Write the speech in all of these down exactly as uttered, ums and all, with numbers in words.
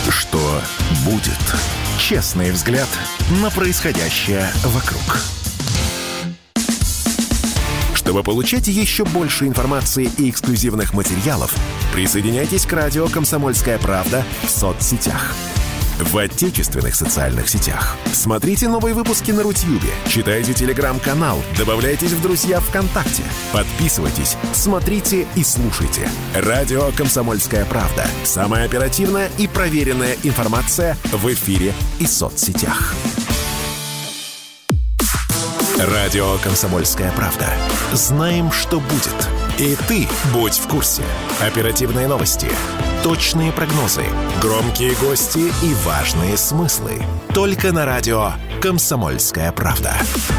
Что будет? Честный взгляд на происходящее вокруг. Чтобы получать еще больше информации и эксклюзивных материалов, присоединяйтесь к радио «Комсомольская правда» в соцсетях. В отечественных социальных сетях. Смотрите новые выпуски на Рутьюбе, читайте телеграм-канал, добавляйтесь в друзья ВКонтакте, подписывайтесь, смотрите и слушайте. Радио «Комсомольская правда». Самая оперативная и проверенная информация в эфире и соцсетях. Радио «Комсомольская правда». Знаем, что будет. И ты будь в курсе. Оперативные новости, точные прогнозы, громкие гости и важные смыслы. Только на радио «Комсомольская правда».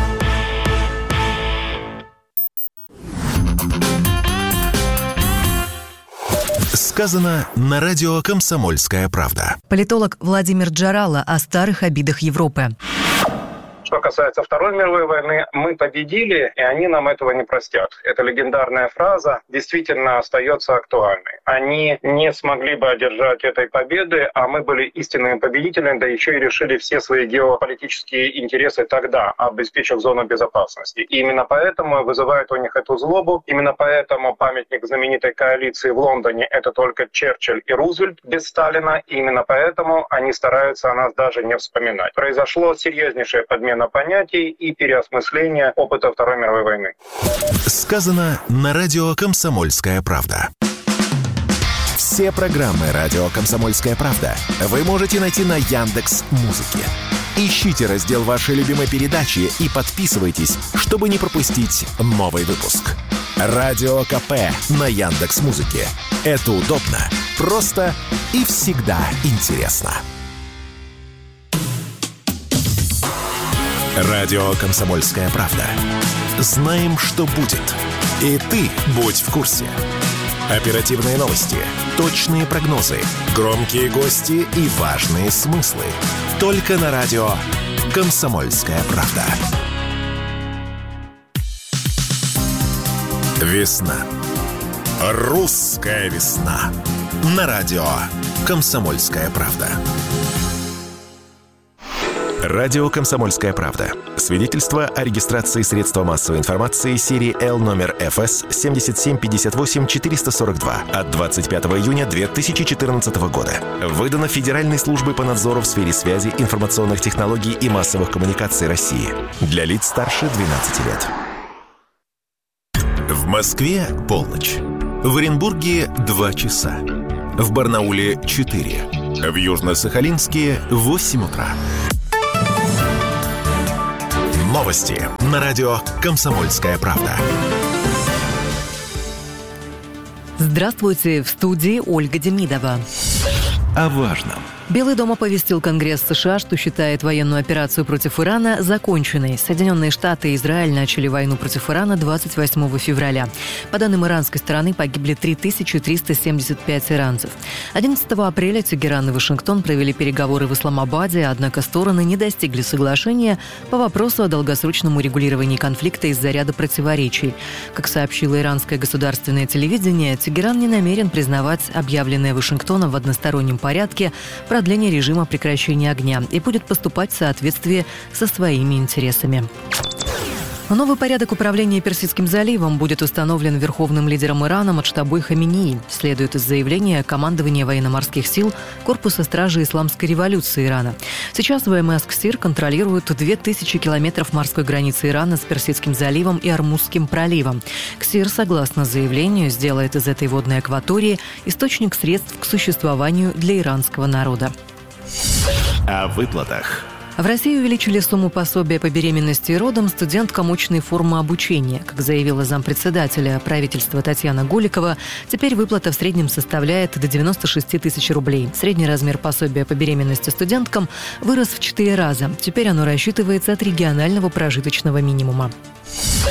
Сказано на радио «Комсомольская правда». Политолог Владимир Джарало о старых обидах Европы. Что касается Второй мировой войны, мы победили, и они нам этого не простят. Эта легендарная фраза действительно остается актуальной. Они не смогли бы одержать этой победы, а мы были истинными победителями, да еще и решили все свои геополитические интересы тогда, обеспечив зону безопасности. И именно поэтому вызывает у них эту злобу, именно поэтому памятник знаменитой коалиции в Лондоне — это только Черчилль и Рузвельт без Сталина, и именно поэтому они стараются о нас даже не вспоминать. Произошло серьезнейшее подмена понятий и переосмысление опыта Второй мировой войны. Сказано на радио «Комсомольская правда». Все программы радио «Комсомольская правда» вы можете найти на Яндекс.Музыке. Ищите раздел вашей любимой передачи и подписывайтесь, чтобы не пропустить новый выпуск. Радио КП на Яндекс.Музыке. Это удобно, просто и всегда интересно. Радио «Комсомольская правда». Знаем, что будет. И ты будь в курсе. Оперативные новости, точные прогнозы, громкие гости и важные смыслы. Только на радио «Комсомольская правда». Весна. Русская весна. На радио «Комсомольская правда». Радио «Комсомольская правда». Свидетельство о регистрации средства массовой информации серии Л номер эф эс семь семь пять восемь четыре сорок два от двадцать пятого июня две тысячи четырнадцатого года. Выдано Федеральной службой по надзору в сфере связи, информационных технологий и массовых коммуникаций России. Для лиц старше двенадцати лет. В Москве полночь. В Оренбурге два часа. В Барнауле четыре. В Южно-Сахалинске восемь утра. Новости на радио «Комсомольская правда». Здравствуйте, в студии Ольга Демидова. О важном. Белый дом оповестил Конгресс США, что считает военную операцию против Ирана законченной. Соединенные Штаты и Израиль начали войну против Ирана двадцать восьмого февраля. По данным иранской стороны, погибли три тысячи триста семьдесят пять иранцев. одиннадцатого апреля Тегеран и Вашингтон провели переговоры в Исламабаде, однако стороны не достигли соглашения по вопросу о долгосрочном урегулировании конфликта из-за ряда противоречий. Как сообщило иранское государственное телевидение, Тегеран не намерен признавать объявленное Вашингтоном в одностороннем порядке продление режима прекращения огня и будет поступать в соответствии со своими интересами. Новый порядок управления Персидским заливом будет установлен верховным лидером Ирана Муджтабой Хаминеи, следует из заявления командования военно-морских сил Корпуса стражи Исламской революции Ирана. Сейчас ВМС КСИР контролирует две тысячи километров морской границы Ирана с Персидским заливом и Ормузским проливом. КСИР, согласно заявлению, сделает из этой водной акватории источник средств к существованию для иранского народа. О выплатах. В России увеличили сумму пособия по беременности и родам студенткам очной формы обучения. Как заявила зампредседателя правительства Татьяна Голикова, теперь выплата в среднем составляет до девяносто шесть тысяч рублей. Средний размер пособия по беременности студенткам вырос в четыре раза. Теперь оно рассчитывается от регионального прожиточного минимума.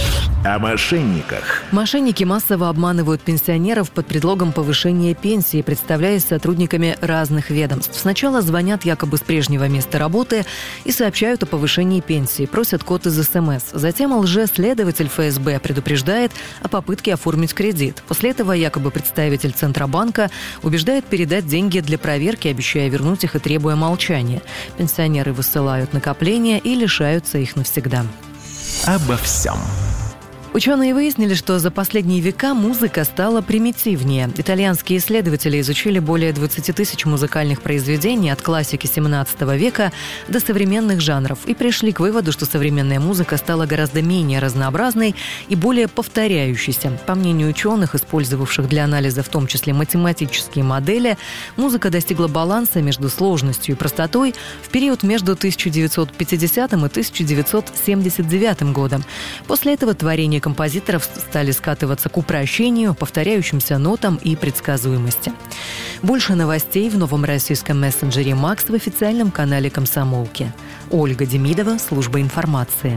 О мошенниках. Мошенники массово обманывают пенсионеров под предлогом повышения пенсии, представляясь сотрудниками разных ведомств. Сначала звонят якобы с прежнего места работы и сообщают о повышении пенсии, просят код из СМС. Затем лжеследователь ФСБ предупреждает о попытке оформить кредит. После этого якобы представитель Центробанка убеждает передать деньги для проверки, обещая вернуть их и требуя молчания. Пенсионеры высылают накопления и лишаются их навсегда. Обо всем. Ученые выяснили, что за последние века музыка стала примитивнее. Итальянские исследователи изучили более двадцать тысяч музыкальных произведений от классики семнадцатого века до современных жанров и пришли к выводу, что современная музыка стала гораздо менее разнообразной и более повторяющейся. По мнению ученых, использовавших для анализа в том числе математические модели, музыка достигла баланса между сложностью и простотой в период между тысяча девятьсот пятидесятым и тысяча девятьсот семьдесят девятым годом. После этого творения композиторов стали скатываться к упрощению, повторяющимся нотам и предсказуемости. Больше новостей в новом российском мессенджере «Макс» в официальном канале «Комсомолки». Ольга Демидова, служба информации.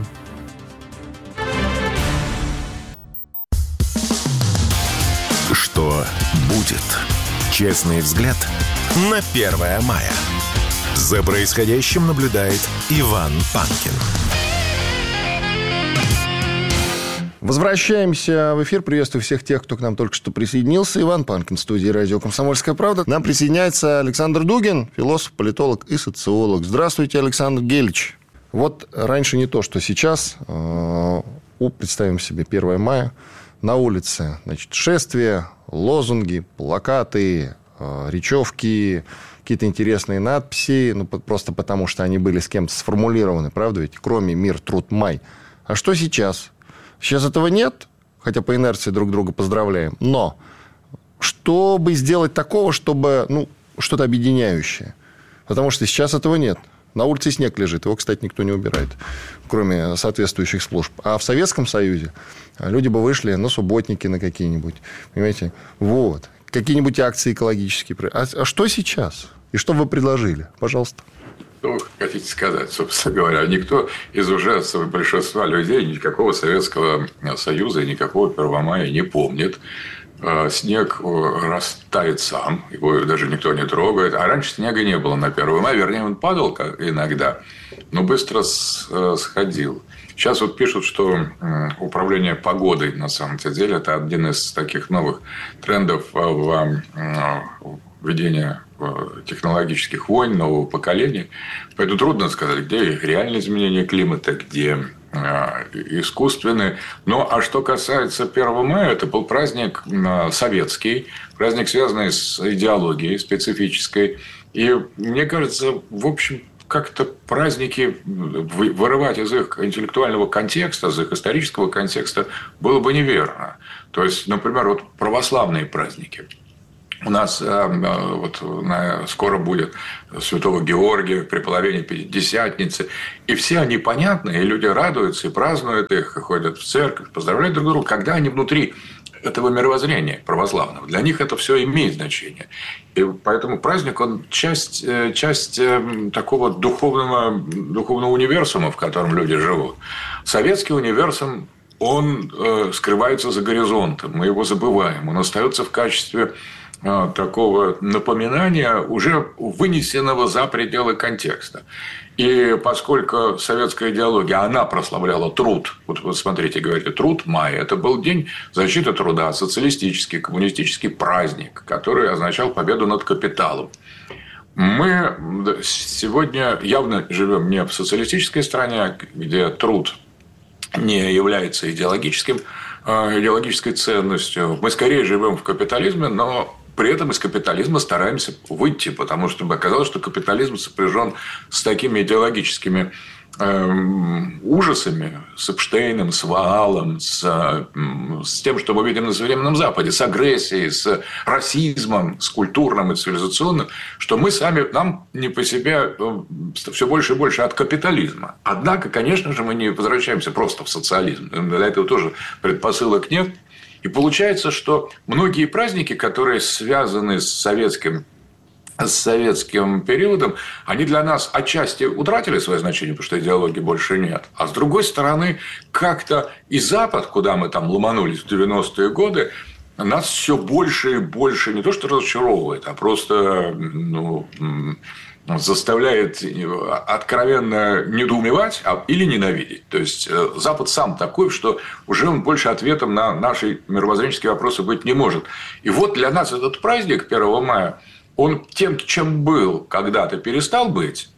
Что будет? Честный взгляд на первое мая. За происходящим наблюдает Иван Панкин. Возвращаемся в эфир. Приветствую всех тех, кто к нам только что присоединился. Иван Панкин, в студии радио «Комсомольская правда». Нам присоединяется Александр Дугин, философ, политолог и социолог. Здравствуйте, Александр Гельевич. Вот раньше не то, что сейчас. Представим себе первое мая. На улице, значит, шествия, лозунги, плакаты, речевки, какие-то интересные надписи. Ну, просто потому, что они были с кем-то сформулированы. Правда ведь? Кроме «Мир, труд, май». А что сейчас? Сейчас этого нет, хотя по инерции друг друга поздравляем. Но чтобы сделать такого, чтобы, ну, что-то объединяющее. Потому что сейчас этого нет. На улице снег лежит, его, кстати, никто не убирает, кроме соответствующих служб. А в Советском Союзе люди бы вышли на субботники на какие-нибудь, понимаете, вот, какие-нибудь акции экологические. А, а что сейчас? И что вы предложили? Пожалуйста. Что вы хотите сказать, собственно говоря? Никто из уже большинства людей никакого Советского Союза и никакого первого мая не помнит. Снег растает сам, его даже никто не трогает. А раньше снега не было на первое мая. Вернее, он падал иногда, но быстро сходил. Сейчас вот пишут, что управление погодой, на самом деле, это один из таких новых трендов в ведения технологических войн нового поколения. Поэтому трудно сказать, где реальное изменение климата, где искусственные. Ну, а что касается первого мая, это был праздник советский, праздник, связанный с идеологией специфической. И мне кажется, в общем, как-то праздники вырывать из их интеллектуального контекста, из их исторического контекста было бы неверно. То есть, например, вот православные праздники. У нас вот, скоро будет Святого Георгия при половине Пятидесятницы. И все они понятны, и люди радуются, и празднуют их, и ходят в церковь, поздравляют друг друга, когда они внутри этого мировоззрения православного. Для них это все имеет значение. И поэтому праздник, он часть, часть такого духовного, духовного универсума, в котором люди живут. Советский универсум, он скрывается за горизонтом, мы его забываем. Он остается в качестве такого напоминания, уже вынесенного за пределы контекста. И поскольку советская идеология, она прославляла труд. Вот, вот смотрите, говорите, труд май. Это был день защиты труда, социалистический, коммунистический праздник, который означал победу над капиталом. Мы сегодня явно живем не в социалистической стране, где труд не является идеологическим, идеологической ценностью. Мы скорее живем в капитализме, но при этом из капитализма стараемся выйти, потому что оказалось, что капитализм сопряжен с такими идеологическими э, ужасами, с Эпштейном, с Ваалом, с, с тем, что мы видим на современном Западе, с агрессией, с расизмом, с культурным и цивилизационным, что мы сами, нам не по себе все больше и больше от капитализма. Однако, конечно же, мы не возвращаемся просто в социализм. Для этого тоже предпосылок нет. И получается, что многие праздники, которые связаны с советским с советским периодом, они для нас отчасти утратили свое значение, потому что идеологии больше нет. А с другой стороны, как-то и Запад, куда мы там ломанулись в девяностые годы, нас все больше и больше не то что разочаровывает, а просто ну, заставляет откровенно недоумевать или ненавидеть. То есть Запад сам такой, что уже он больше ответом на наши мировоззренческие вопросы быть не может. И вот для нас этот праздник первого мая, он тем, чем был, когда-то перестал быть,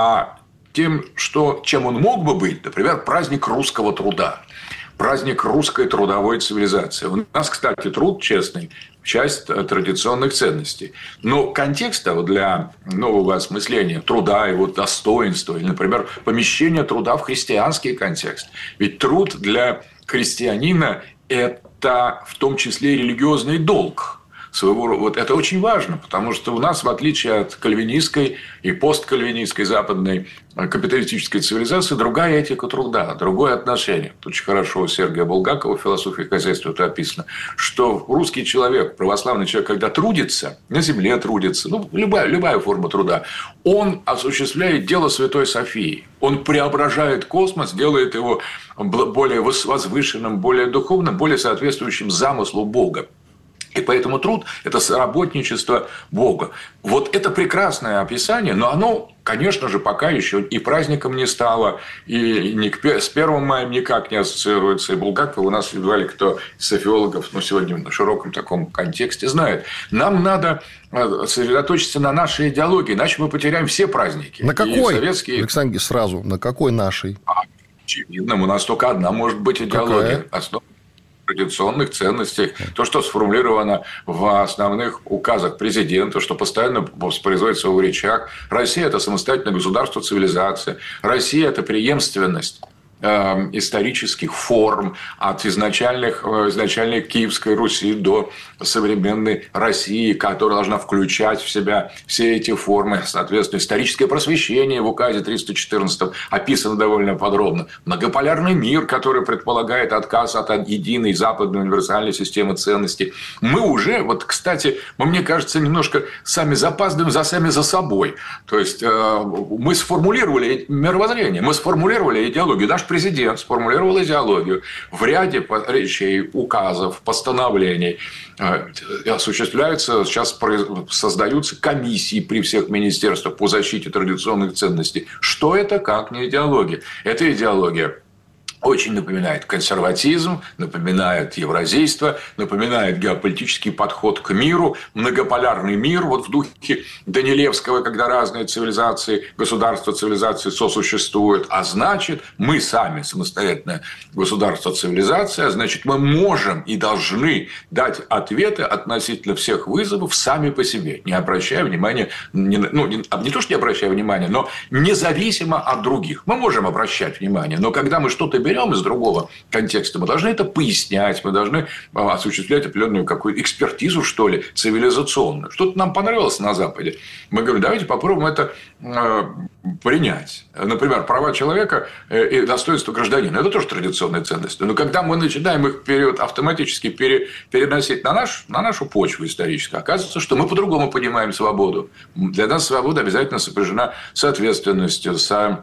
а тем, что, чем он мог бы быть, например, праздник русского труда, праздник русской трудовой цивилизации. У нас, кстати, труд честный – часть традиционных ценностей. Но контекста для нового осмысления труда, его достоинства, или, например, помещение труда в христианский контекст. Ведь труд для христианина – это в том числе и религиозный долг. Своего рода. Вот это очень важно, потому что у нас, в отличие от кальвинистской и посткальвинистской западной капиталистической цивилизации, другая этика труда, другое отношение. Тут очень хорошо у Сергия Булгакова в «Философии хозяйства» это описано, что русский человек, православный человек, когда трудится, на земле трудится, ну, любая, любая форма труда, он осуществляет дело Святой Софии. Он преображает космос, делает его более возвышенным, более духовным, более соответствующим замыслу Бога. И поэтому труд – это соработничество Бога. Вот это прекрасное описание, но оно, конечно же, пока еще и праздником не стало, и не к, с первым маем никак не ассоциируется. И Булгаков у нас едва ли кто из софиологов, ну, сегодня в широком таком контексте знает. Нам надо сосредоточиться на нашей идеологии, иначе мы потеряем все праздники. На какой, советские... Александр, сразу, на какой нашей? А, очевидно, у нас только одна может быть идеология. Основа традиционных ценностей, то, что сформулировано в основных указах президента, что постоянно воспроизводится в речах. Россия – это самостоятельное государство, цивилизация. Россия – это преемственность исторических форм от изначальных, изначальной Киевской Руси до современной России, которая должна включать в себя все эти формы. Соответственно, историческое просвещение в указе триста четырнадцатом описано довольно подробно. Многополярный мир, который предполагает отказ от единой западной универсальной системы ценностей. Мы уже, вот, кстати, мы, мне кажется, немножко сами запаздываем за сами за собой. То есть, мы сформулировали мировоззрение, мы сформулировали идеологию. Наш президент сформулировал идеологию в ряде речей, указов, постановлений. Осуществляются, сейчас создаются комиссии при всех министерствах по защите традиционных ценностей. Что это, как не идеология? Это идеология очень напоминает консерватизм, напоминает евразийство, напоминает геополитический подход к миру, многополярный мир, вот в духе Данилевского, когда разные цивилизации, государства цивилизации сосуществуют, а значит, мы сами самостоятельное государство цивилизации, а значит, мы можем и должны дать ответы относительно всех вызовов сами по себе, не обращая внимания, не, ну, не, не то, что не обращая внимания, но независимо от других. Мы можем обращать внимание, но когда мы что-то берем из другого контекста, мы должны это пояснять, мы должны осуществлять определенную какую-то экспертизу, что ли, цивилизационную. Что-то нам понравилось на Западе. Мы говорим, давайте попробуем это э, принять. Например, права человека и достоинство гражданина. Это тоже традиционные ценности. Но когда мы начинаем их период автоматически пере, переносить на, наш, на нашу почву историческую, оказывается, что мы по-другому понимаем свободу. Для нас свобода обязательно сопряжена с ответственностью, с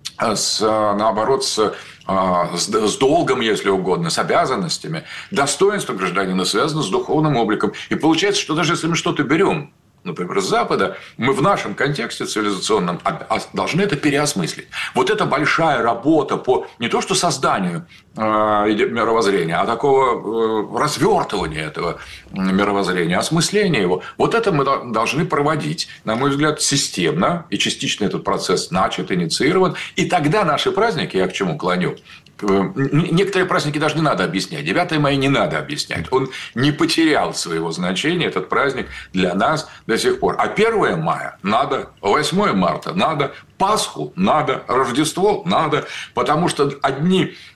С, наоборот, с, с, с долгом, если угодно, с обязанностями. Достоинство гражданина связано с духовным обликом. И получается, что даже если мы что-то берем, например, с Запада, мы в нашем контексте цивилизационном должны это переосмыслить. Вот это большая работа по не то что созданию мировоззрения, а такого развертывания этого мировоззрения, осмысления его. Вот это мы должны проводить, на мой взгляд, системно. И частично этот процесс начат, инициирован. И тогда наши праздники, я к чему клоню, некоторые праздники даже не надо объяснять. девятое мая не надо объяснять. Он не потерял своего значения, этот праздник, для нас до сих пор. А первое мая надо, восьмое марта надо, Пасху надо, Рождество надо. Потому что одни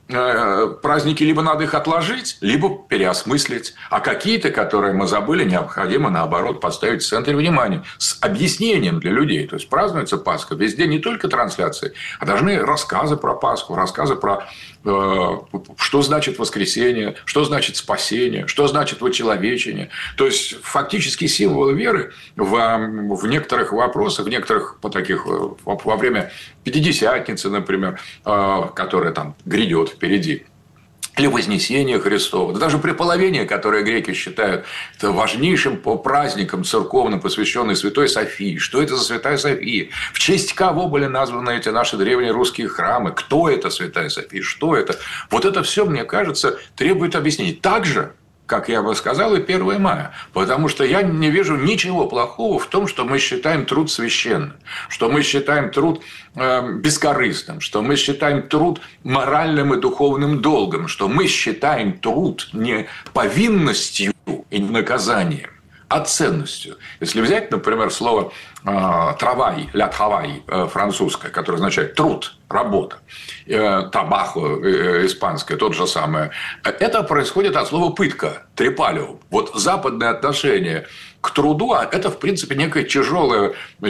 праздники либо надо их отложить, либо переосмыслить. А какие-то, которые мы забыли, необходимо, наоборот, поставить в центре внимания с объяснением для людей. То есть празднуется Пасха. Везде не только трансляции, а должны рассказы про Пасху, рассказы про э, что значит воскресение, что значит спасение, что значит вочеловечение. То есть фактически символы веры в, в некоторых вопросах, в некоторых по таких во время Пятидесятницы, например, э, которая там грядет впереди, или Вознесение Христово, да даже преполовение, которое греки считают важнейшим праздником церковным, посвященный Святой Софии. Что это за Святая София? В честь кого были названы эти наши древние русские храмы? Кто это Святая София? Что это? Вот это все, мне кажется, требует объяснений. Также, как я бы сказал, и первое мая. Потому что я не вижу ничего плохого в том, что мы считаем труд священным, что мы считаем труд э, бескорыстным, что мы считаем труд моральным и духовным долгом, что мы считаем труд не повинностью и наказанием, а ценностью. Если взять, например, слово э, «travail», «la travail» э, французское, которое означает «труд», «работа», э, «табахо» э, испанское, тот же самое, это происходит от слова «пытка», «трепалио». Вот западное отношение к труду – это, в принципе, некая тяжелая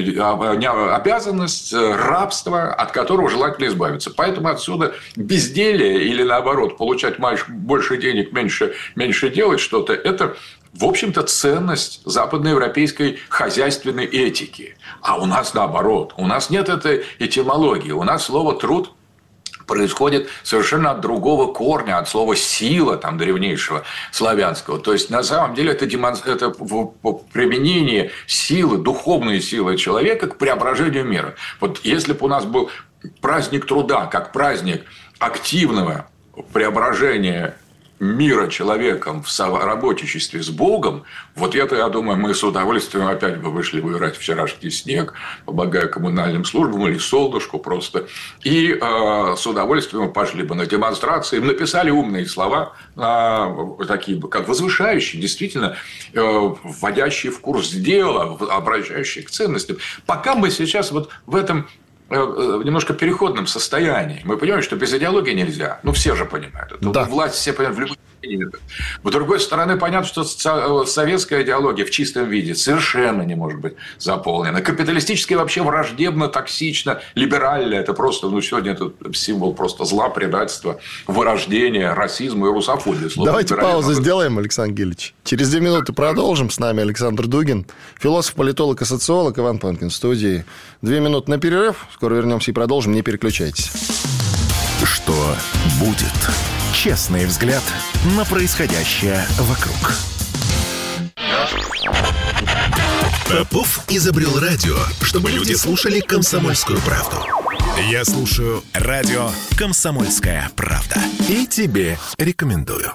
обязанность, рабство, от которого желательно избавиться. Поэтому отсюда безделие или, наоборот, получать больше денег, меньше, меньше делать что-то – это, в общем-то, ценность западноевропейской хозяйственной этики. А у нас наоборот. У нас нет этой этимологии. У нас слово «труд» происходит совершенно от другого корня, от слова «сила», там, древнейшего славянского. То есть, на самом деле, это, демон... это применение силы, духовной силы человека к преображению мира. Вот если бы у нас был праздник труда, как праздник активного преображения мира человеком в соработничестве с Богом, вот это, я думаю, мы с удовольствием опять бы вышли выбирать вчерашний снег, помогая коммунальным службам или солнышку просто, и э, с удовольствием пошли бы на демонстрации, написали умные слова, э, такие бы, как возвышающие, действительно, э, вводящие в курс дела, обращающие к ценностям. Пока мы сейчас вот в этом в немножко переходном состоянии. Мы понимаем, что без идеологии нельзя. Ну, все же понимают. Это да. Власть все понимают в любой степени. С другой стороны, понятно, что советская идеология в чистом виде совершенно не может быть заполнена. Капиталистическая вообще враждебно, токсично, либеральная. Это просто, ну, сегодня это символ просто зла, предательства, вырождения, расизма и русофобии. Давайте паузу сделаем, Александр Гельевич. Через две минуты продолжим. С нами Александр Дугин, философ, политолог и социолог, Иван Панкин в студии. Две минуты на перерыв. Скоро вернемся и продолжим. Не переключайтесь. Что будет? Честный взгляд на происходящее вокруг. Попов изобрел радио, чтобы люди слушали «Комсомольскую правду». Я слушаю радио «Комсомольская правда». И тебе рекомендую.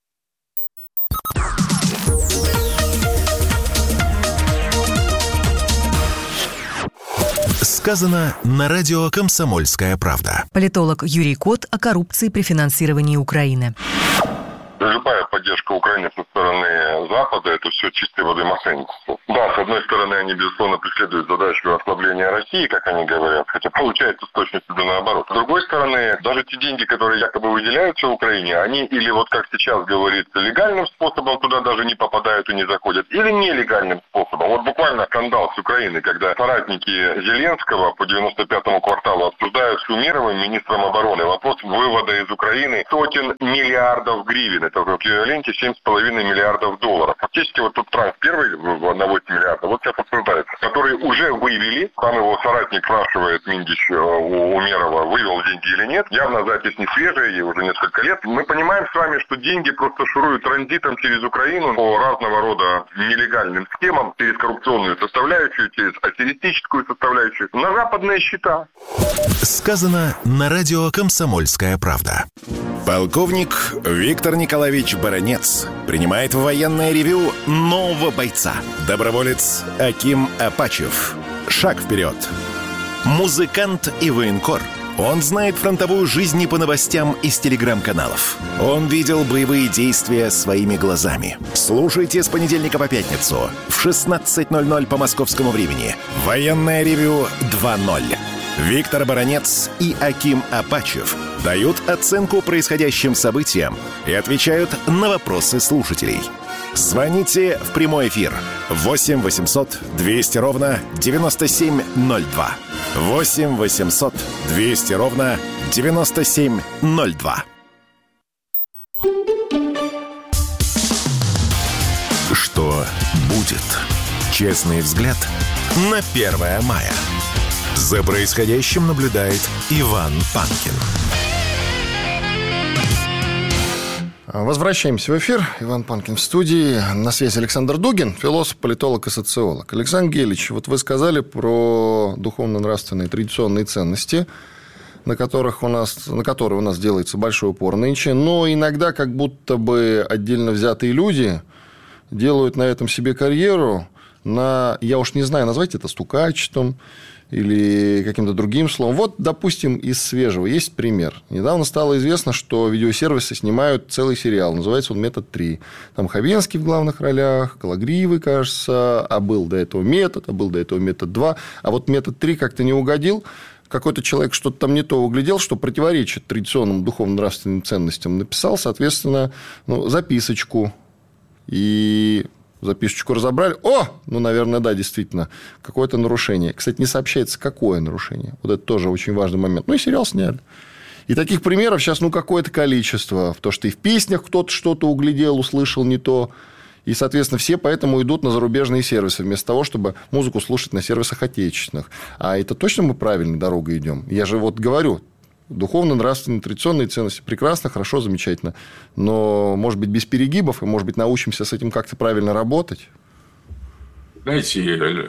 Сказано на радио «Комсомольская правда». Политолог Юрий Кот о коррупции при финансировании Украины. Любая поддержка Украины со стороны Запада – это все чистой воды мошенничество. Да, с одной стороны, они, безусловно, преследуют задачу ослабления России, как они говорят, хотя получается с точностью до наоборот. С другой стороны, даже те деньги, которые якобы выделяются Украине, они или, вот как сейчас говорится, легальным способом туда даже не попадают и не заходят, или нелегальным способом. Вот буквально скандал с Украиной, когда соратники Зеленского по девяносто пятому кварталу обсуждают с Умеровым, министром обороны, вопрос вывода из Украины сотен миллиардов гривен. Это в эквиваленте семь с половиной миллиардов долларов. Фактически вот тут транс первый в одного миллиарда, вот сейчас обсуждается, который уже вывели, там его соратник спрашивает, Миндич у Умерова, вывел деньги или нет. Явно запись не свежая, ей уже несколько лет. Мы понимаем с вами, что деньги просто шуруют транзитом через Украину по разного рода нелегальным схемам, через коррупционную составляющую, через аферистическую составляющую, на западные счета. Сказано на радио «Комсомольская правда». Полковник Виктор Николаевич Баранец принимает в военное ревю нового бойца. Доброволец Аким Апачев. Шаг вперед. Музыкант и военкор. Он знает фронтовую жизнь не по новостям из телеграм-каналов. Он видел боевые действия своими глазами. Слушайте с понедельника по пятницу в шестнадцать ноль ноль по московскому времени. Военное ревю два ноль. Виктор Баранец и Аким Апачев дают оценку происходящим событиям и отвечают на вопросы слушателей. Звоните в прямой эфир восемь восемьсот двести ровно девяносто семь ноль два. восемь восемьсот двести ровно девяносто семь ноль два. Что будет? Честный взгляд на первое мая. За происходящим наблюдает Иван Панкин. Возвращаемся в эфир. Иван Панкин в студии. На связи Александр Дугин, философ, политолог и социолог. Александр Гелич, вот вы сказали про духовно-нравственные традиционные ценности, на которых у нас, на которые у нас делается большой упор нынче, но иногда как будто бы отдельно взятые люди делают на этом себе карьеру, на, я уж не знаю, назвать это стукачеством или каким-то другим словом. Вот, допустим, из свежего есть пример. Недавно стало известно, что видеосервисы снимают целый сериал. Называется он «Метод три». Там Хабенский в главных ролях, Калагриевый, кажется, а был до этого «Метод», а был до этого «Метод два». А вот «Метод три» как-то не угодил. Какой-то человек что-то там не то углядел, что противоречит традиционным духовно-нравственным ценностям. Написал, соответственно, ну, записочку. И... записочку разобрали. О! Ну, наверное, да, действительно. Какое-то нарушение. Кстати, не сообщается, какое нарушение. Вот это тоже очень важный момент. Ну, и сериал сняли. И таких примеров сейчас, ну, какое-то количество. То, что и в песнях кто-то что-то углядел, услышал не то. И, соответственно, все поэтому идут на зарубежные сервисы, вместо того, чтобы музыку слушать на сервисах отечественных. А это точно мы правильной дорогой идем? Я же вот говорю... Духовно-нравственные, традиционные ценности прекрасно, хорошо, замечательно. Но, может быть, без перегибов, и, может быть, научимся с этим как-то правильно работать? Знаете,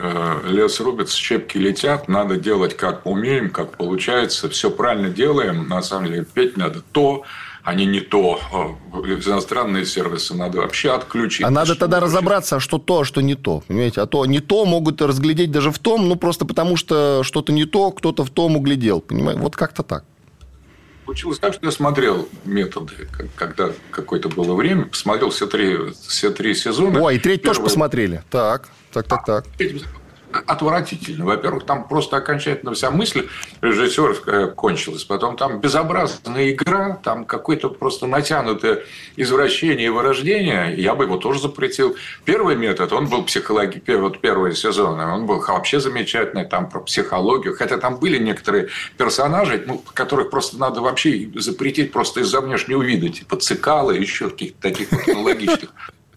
лес рубится, щепки летят. Надо делать, как умеем, как получается. Все правильно делаем. На самом деле, петь надо то, а не не то. Иностранные сервисы надо вообще отключить. А надо тогда разобраться, что то, а что не то. Понимаете? А то не то могут разглядеть даже в том, ну, просто потому, что что-то не то, кто-то в том углядел. Понимаете? Вот как-то так. Получилось так, что я смотрел «Методы», когда какое-то было время, посмотрел все три, все три сезона. Ой, и треть Первый... тоже посмотрели. Так, так, так, так. Отвратительно. Во-первых, там просто окончательно вся мысль режиссерская кончилась. Потом там безобразная игра, там какое-то просто натянутое извращение и вырождение. Я бы его тоже запретил. Первый метод, он был психологический, вот первый сезон, он был вообще замечательный, там про психологию. Хотя там были некоторые персонажи, ну, которых просто надо вообще запретить просто из-за внешнего вида. Типа Цикала и еще каких-то таких вот аналогичных.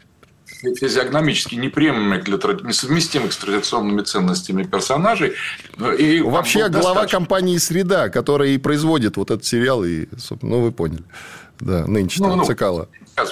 Физиогномически неприемлемых, для, несовместимых с традиционными ценностями персонажей. И вообще глава достаточно... компании «Среда», которая и производит вот этот сериал, и, ну, вы поняли. Да, нынче ну, ну, Цикало.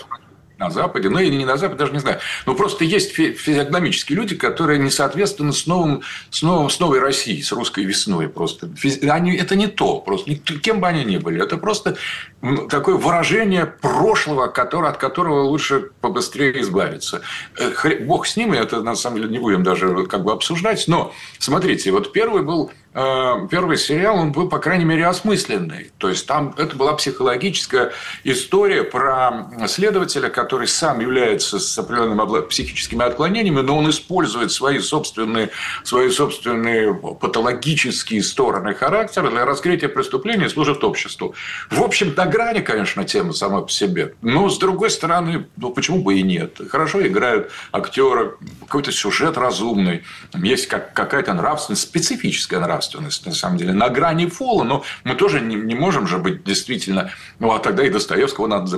На Западе, ну, или не на Западе, даже не знаю. Но просто есть физиогномические люди, которые не соответствуют с, новым, с, новым, с новой Россией, с русской весной. Просто. Они, это не то. Просто. Кем бы они ни были. Это просто такое выражение прошлого, которое, от которого лучше побыстрее избавиться. Бог с ним, это на самом деле не будем даже как бы обсуждать. Но смотрите, вот первый был... Первый сериал, он был, по крайней мере, осмысленный. То есть, там это была психологическая история про следователя, который сам является с определенными психическими отклонениями, но он использует свои собственные, свои собственные патологические стороны характера для раскрытия преступления и служит обществу. В общем, на грани, конечно, тема сама по себе. Но, с другой стороны, ну, почему бы и нет? Хорошо играют актеры, какой-то сюжет разумный, есть как, какая-то нравственность, специфическая нравственность. На самом деле, на грани фола, но мы тоже не, не можем же быть действительно... Ну, а тогда и Достоевского надо